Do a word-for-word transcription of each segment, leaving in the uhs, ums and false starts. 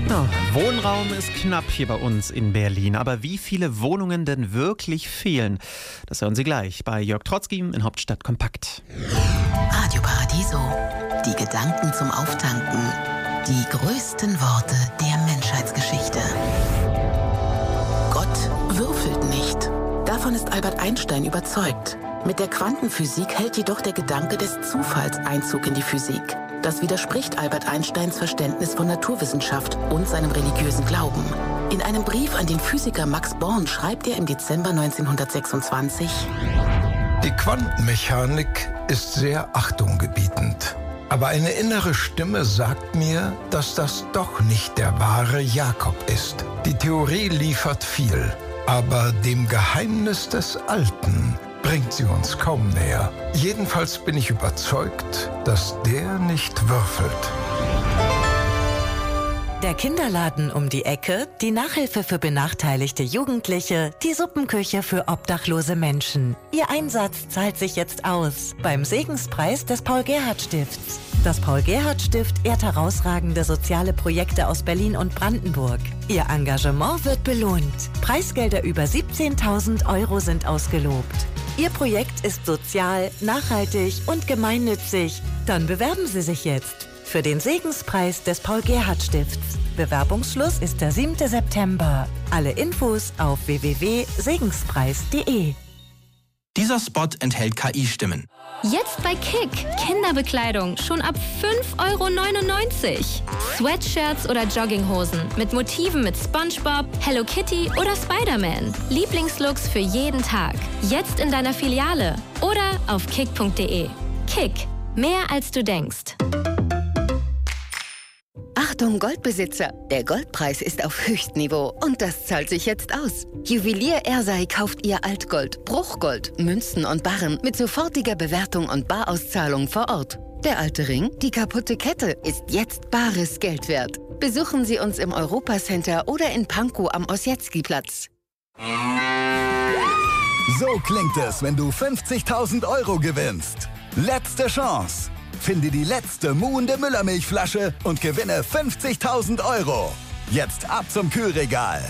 Ja, Wohnraum ist knapp hier bei uns in Berlin. Aber wie viele Wohnungen denn wirklich fehlen? Das hören Sie gleich bei Jörg Trotzki in Hauptstadt Kompakt. Radio Paradiso. Die Gedanken zum Auftanken. Die größten Worte der Menschheitsgeschichte. Gott würfelt nicht. Davon ist Albert Einstein überzeugt. Mit der Quantenphysik hält jedoch der Gedanke des Zufalls Einzug in die Physik. Das widerspricht Albert Einsteins Verständnis von Naturwissenschaft und seinem religiösen Glauben. In einem Brief an den Physiker Max Born schreibt er im Dezember neunzehnhundertsechsundzwanzig: Die Quantenmechanik ist sehr achtunggebietend. Aber eine innere Stimme sagt mir, dass das doch nicht der wahre Jakob ist. Die Theorie liefert viel, aber dem Geheimnis des Alten bringt sie uns kaum näher. Jedenfalls bin ich überzeugt, dass der nicht würfelt. Der Kinderladen um die Ecke, die Nachhilfe für benachteiligte Jugendliche, die Suppenküche für obdachlose Menschen. Ihr Einsatz zahlt sich jetzt aus beim Segenspreis des Paul-Gerhardt-Stifts. Das Paul-Gerhardt-Stift ehrt herausragende soziale Projekte aus Berlin und Brandenburg. Ihr Engagement wird belohnt. Preisgelder über siebzehntausend Euro sind ausgelobt. Ihr Projekt ist sozial, nachhaltig und gemeinnützig. Dann bewerben Sie sich jetzt für den Segenspreis des Paul-Gerhardt-Stifts. Bewerbungsschluss ist der siebte September. Alle Infos auf w w w punkt segenspreis punkt de. Dieser Spot enthält K I-Stimmen. Jetzt bei Kick. Kinderbekleidung schon ab fünf Euro neunundneunzig. Sweatshirts oder Jogginghosen mit Motiven mit SpongeBob, Hello Kitty oder Spider-Man. Lieblingslooks für jeden Tag. Jetzt in deiner Filiale oder auf kick punkt de. Kick. Mehr als du denkst. Achtung Goldbesitzer, der Goldpreis ist auf Höchstniveau und das zahlt sich jetzt aus. Juwelier Ersei kauft ihr Altgold, Bruchgold, Münzen und Barren mit sofortiger Bewertung und Barauszahlung vor Ort. Der alte Ring, die kaputte Kette ist jetzt bares Geld wert. Besuchen Sie uns im Europacenter oder in Pankow am Ossietzky-Platz. So klingt es, wenn du fünfzigtausend Euro gewinnst. Letzte Chance. Finde die letzte muhende Müllermilchflasche und gewinne fünfzigtausend Euro. Jetzt ab zum Kühlregal.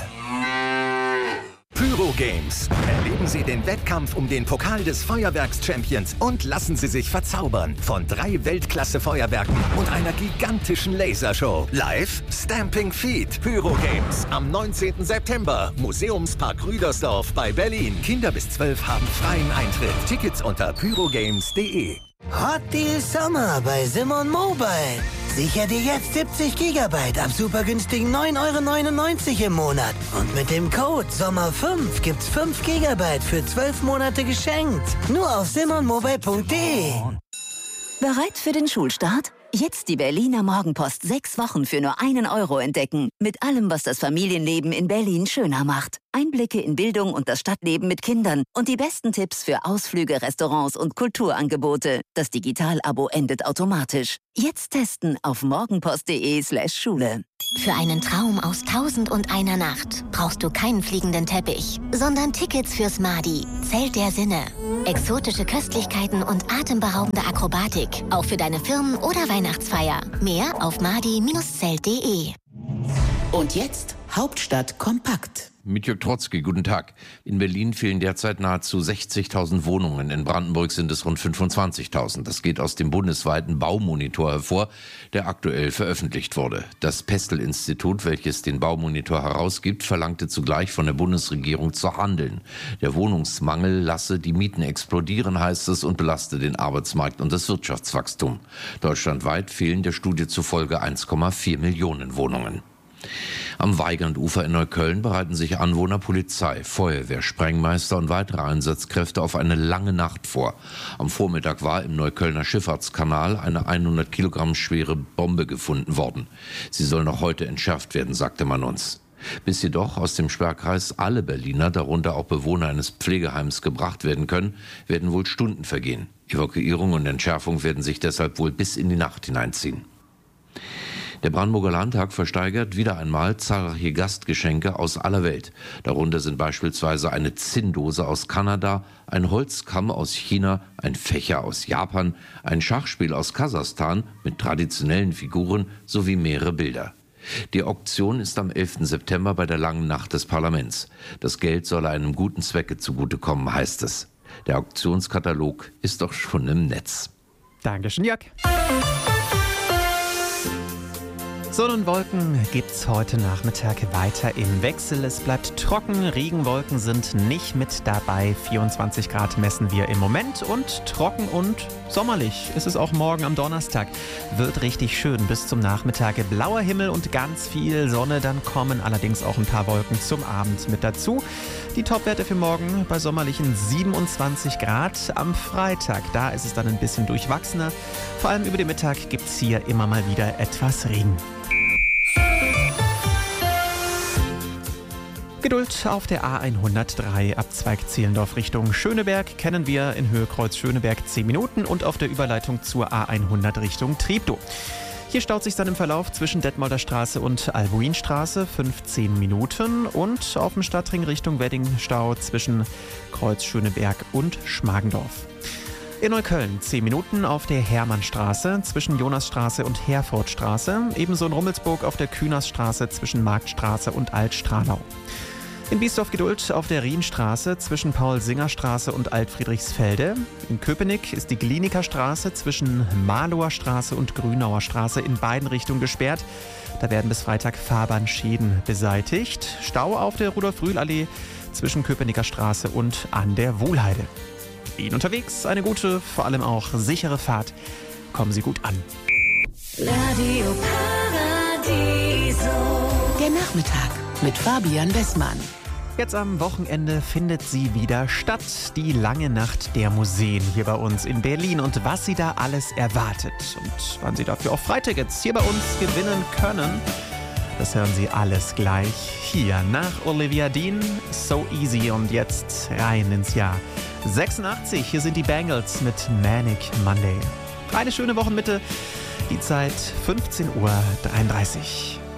Pyro Games. Erleben Sie den Wettkampf um den Pokal des Feuerwerks-Champions und lassen Sie sich verzaubern von drei Weltklasse-Feuerwerken und einer gigantischen Lasershow. Live Stamping Feet. Pyro Games am neunzehnten September. Museumspark Rüdersdorf bei Berlin. Kinder bis zwölf haben freien Eintritt. Tickets unter pyrogames punkt de. Hot Deal Sommer bei Simon Mobile. Sicher dir jetzt siebzig Gigabyte ab super günstigen neun Euro neunundneunzig im Monat. Und mit dem Code Sommer fünf gibt's fünf Gigabyte für zwölf Monate geschenkt. Nur auf simon mobile punkt de. Bereit für den Schulstart? Jetzt die Berliner Morgenpost sechs Wochen für nur einen Euro entdecken. Mit allem, was das Familienleben in Berlin schöner macht. Einblicke in Bildung und das Stadtleben mit Kindern und die besten Tipps für Ausflüge, Restaurants und Kulturangebote. Das Digital-Abo endet automatisch. Jetzt testen auf morgenpost punkt de slash Schule. Für einen Traum aus Tausend und einer Nacht brauchst du keinen fliegenden Teppich, sondern Tickets fürs Madi, Zelt der Sinne. Exotische Köstlichkeiten und atemberaubende Akrobatik, auch für deine Firmen- oder Weihnachtsfeier. Mehr auf madi Bindestrich zelt punkt de. Und jetzt Hauptstadt kompakt. Mit Jörg Trotzki, guten Tag. In Berlin fehlen derzeit nahezu sechzigtausend Wohnungen. In Brandenburg sind es rund fünfundzwanzigtausend. Das geht aus dem bundesweiten Baumonitor hervor, der aktuell veröffentlicht wurde. Das Pestel-Institut, welches den Baumonitor herausgibt, verlangte zugleich von der Bundesregierung zu handeln. Der Wohnungsmangel lasse die Mieten explodieren, heißt es, und belaste den Arbeitsmarkt und das Wirtschaftswachstum. Deutschlandweit fehlen der Studie zufolge eins Komma vier Millionen Wohnungen. Am Weigandufer in Neukölln bereiten sich Anwohner, Polizei, Feuerwehr, Sprengmeister und weitere Einsatzkräfte auf eine lange Nacht vor. Am Vormittag war im Neuköllner Schifffahrtskanal eine hundert Kilogramm schwere Bombe gefunden worden. Sie soll noch heute entschärft werden, sagte man uns. Bis jedoch aus dem Sperrkreis alle Berliner, darunter auch Bewohner eines Pflegeheims, gebracht werden können, werden wohl Stunden vergehen. Evakuierung und Entschärfung werden sich deshalb wohl bis in die Nacht hineinziehen. Der Brandenburger Landtag versteigert wieder einmal zahlreiche Gastgeschenke aus aller Welt. Darunter sind beispielsweise eine Zinndose aus Kanada, ein Holzkamm aus China, ein Fächer aus Japan, ein Schachspiel aus Kasachstan mit traditionellen Figuren sowie mehrere Bilder. Die Auktion ist am elften September bei der Langen Nacht des Parlaments. Das Geld solle einem guten Zwecke zugutekommen, heißt es. Der Auktionskatalog ist doch schon im Netz. Dankeschön, Jörg. Sonne und Wolken gibt's heute Nachmittag weiter im Wechsel. Es bleibt trocken, Regenwolken sind nicht mit dabei. vierundzwanzig Grad messen wir im Moment und trocken und sommerlich ist es auch morgen am Donnerstag. Wird richtig schön bis zum Nachmittag. Blauer Himmel und ganz viel Sonne, dann kommen allerdings auch ein paar Wolken zum Abend mit dazu. Die Topwerte für morgen bei sommerlichen siebenundzwanzig Grad. Am Freitag, da ist es dann ein bisschen durchwachsener. Vor allem über den Mittag gibt's hier immer mal wieder etwas Regen. Geduld auf der A hundertdrei Abzweig Zehlendorf Richtung Schöneberg kennen wir in Höhe Kreuz Schöneberg zehn Minuten und auf der Überleitung zur A hundert Richtung Treptow. Hier staut sich dann im Verlauf zwischen Detmolder Straße und Albuinstraße fünfzehn Minuten und auf dem Stadtring Richtung Wedding Stau zwischen Kreuz Schöneberg und Schmargendorf. In Neukölln zehn Minuten auf der Hermannstraße zwischen Jonasstraße und Herfordstraße, ebenso in Rummelsburg auf der Kühnersstraße zwischen Marktstraße und Altstralau. In Biesdorf Geduld auf der Rienstraße zwischen Paul-Singer-Straße und Altfriedrichsfelde. In Köpenick ist die Gliniker Straße zwischen Marlower Straße und Grünauer Straße in beiden Richtungen gesperrt. Da werden bis Freitag Fahrbahnschäden beseitigt. Stau auf der Rudolf-Rühl-Allee zwischen Köpenicker Straße und an der Wohlheide. Ihnen unterwegs eine gute, vor allem auch sichere Fahrt. Kommen Sie gut an. Radio Paradiso. Der Nachmittag mit Fabian Wessmann. Jetzt am Wochenende findet sie wieder statt, die lange Nacht der Museen hier bei uns in Berlin. Und was sie da alles erwartet und wann Sie dafür auch Freitickets hier bei uns gewinnen können, das hören Sie alles gleich hier nach Olivia Dean, So Easy. Und jetzt rein ins Jahr sechsundachtzig. Hier sind die Bangles mit Manic Monday. Eine schöne Wochenmitte, die Zeit fünfzehn Uhr dreiunddreißig.